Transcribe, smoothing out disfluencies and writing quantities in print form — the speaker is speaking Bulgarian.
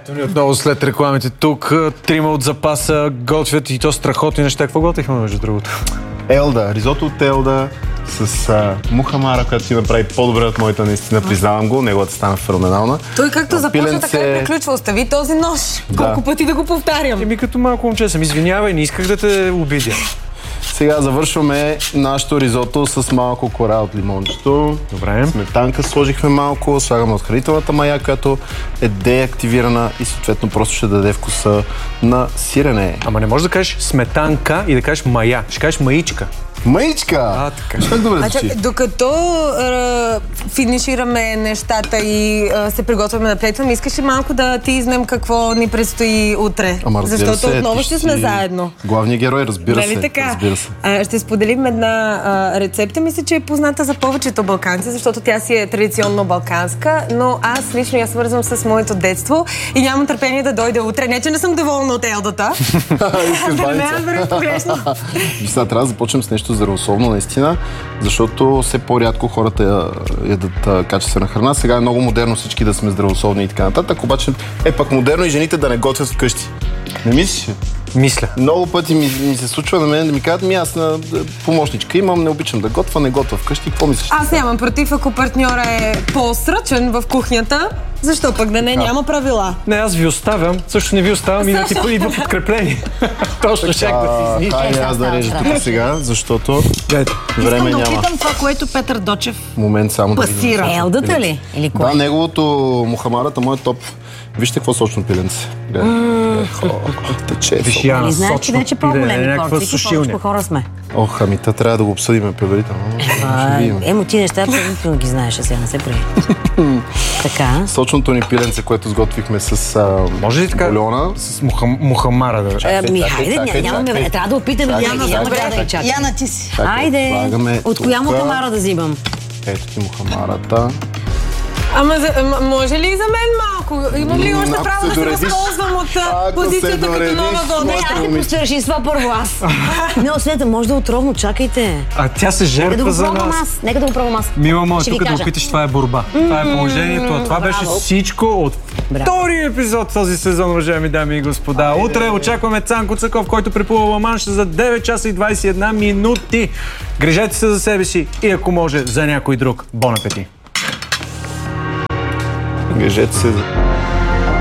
Ето ни отново след рекламите тук. Трима от запаса готвят и то страхотни неща. Какво готвихме, между другото? Елда, ризото от Елда с мухамара, която си направи по-добре от моята, наистина, признавам го. Неговата стана феноменална. Той както започва, така и приключва. Остави този нож. Колко пъти да го повтарям? Еми като малко момче съм. Извинявай, не исках да те обидя. Сега завършваме нашето ризото с малко кора от лимончето. Добре. Сметанка сложихме малко, слагаме от хранителната мая, която е деактивирана и съответно просто ще даде вкуса на сирене. Ама не можеш да кажеш сметанка и да кажеш мая. Ще кажеш маичка. Маичка! Така. Как добре звучи? Докато финишираме нещата и се приготвяме да плетваме, искаш ли малко да ти изнем какво ни предстои утре? Защото отново ще сме заедно. Главният герой, разбира се. Така? Разбира се. Ще споделим една рецепта. Мисля, че е позната за повечето балканци, защото тя си е традиционно балканска, но аз лично я свързвам с моето детство и нямам търпение да дойде утре. Не, че не съм доволна от Елдата. Искаш Да не баница. разберем погрешно. Сега трябва да започнем с нещо здравословно, наистина, защото все по-рядко хората ядат качествена храна. Сега е много модерно всички да сме здравословни и така нататък, обаче е пък модерно и жените да не готвят вкъщи. Не мислиш? Мисля. Много пъти ми се случва на мен да ми кажат, аз на помощничка имам, не обичам да готвя, не готвя вкъщи. Какво мислиш? Аз нямам против, ако партньора е по-сръчен в кухнята. Защо пък да не? Няма правила. Не, аз ви оставям. Също не ви оставям и да ти идва подкрепление. Точно чак да си изнича. Хайде аз да режа тук сега, защото време Искам да няма. опитам това, което Петър Дочев Момент само да пасира. Елдата ли? Или кой? Да, неговото мухамарата, моят топ. Вижте какво сочно пиленце. Тече. Виж, Яна, Не знаеш, че сочно вече пиле, по-големи някаква порции, сушилня. повече хора сме. Ох, ами та трябва да го обсъдим предварително. Емо ти неща, предварително ги знаеш, сега не се прави. Така. Сочното ни пиленце, което сготвихме с Може ли така бульона. с мухамара да... Хайде, нямаме време. Трябва да опитаме. Няма къде да я чакаме. Яна, ти си. Айде, от коя мухамара да взимам? Ето ти мухамарата. Ама може ли и за мен малко? Имам ли още Ако право се да се доредиш. възползвам от Ако се позицията като доредиш, нова вода? Не, айде посвърши това първо аз. Не, освете, може да отровно, чакайте. А тя се Нека да жертва го за пробвам нас. аз. Нека да го пробвам аз. Мила моя, Ще ви тук да кажа. опиташ, това е борба. Това е положението. А това беше всичко от втория епизод този сезон, уважаеми дами и господа. Утре очакваме Цанко Цаков, който приплува Ла-Манш за 9 часа и 21 минути. Грижете се за себе си и ако може за някой друг. Бон апети! Грижете се.